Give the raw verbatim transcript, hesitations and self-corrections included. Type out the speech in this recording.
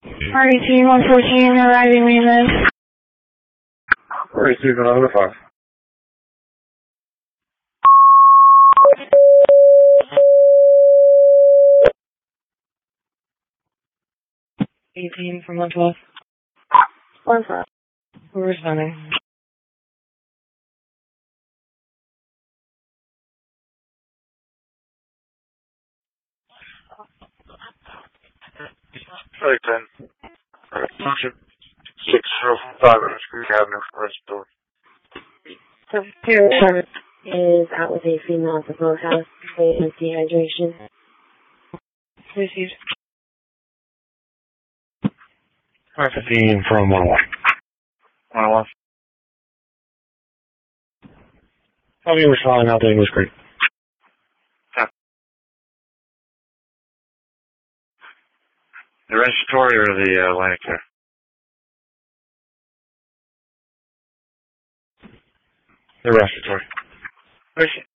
Party team one fourteen arriving maintenance. Party team one oh five. eighteen from one twelve. one twelve. We're responding. Sorry, ten. Function six zero five Creek Avenue, Forest Door. So, here service is out with a female at the boathouse with dehydration. Received. five fifteen from one oh one. one oh one. Tell me you were calling out the English Creek. Yeah. The respiratory or the uh, Atlantic care? The respiratory. Where's she?